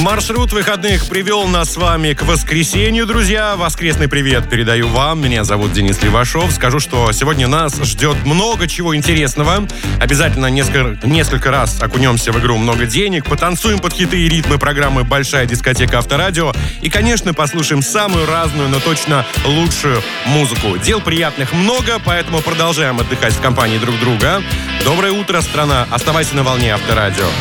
Маршрут выходных привел нас с вами к воскресенью, друзья. Воскресный привет передаю вам. Меня зовут Денис Левашов. Скажу, что сегодня нас ждет много чего интересного. Обязательно несколько раз окунемся в игру «Много денег», потанцуем под хиты и ритмы программы «Большая дискотека Авторадио» и, конечно, послушаем самую разную, но точно лучшую музыку. Дел приятных много, поэтому продолжаем отдыхать в компании друг друга. Доброе утро, страна. Оставайся на волне Авторадио.